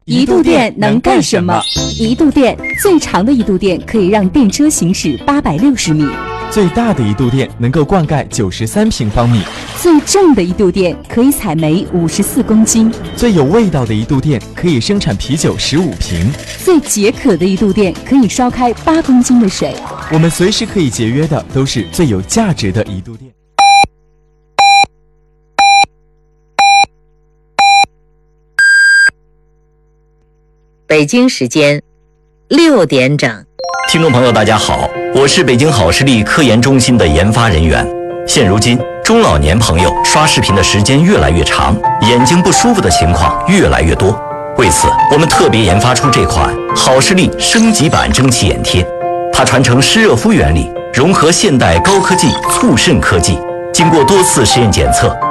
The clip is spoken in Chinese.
一度电能干什么？一度电最长的一度电可以让电车行驶860米， 最大的一度电能够灌溉93平方米， 最重的一度电可以采煤54公斤， 最有味道的一度电可以生产啤酒15瓶， 最解渴的一度电可以烧开8公斤的水。 我们随时可以节约的都是最有价值的一度电。 北京时间6点整， 听众朋友大家好，我是北京好视力科研中心的研发人员。现如今中老年朋友刷视频的时间越来越长，眼睛不舒服的情况越来越多。为此，我们特别研发出这款好视力升级版蒸汽眼贴，它传承湿热敷原理，融合现代高科技促渗科技，经过多次实验检测，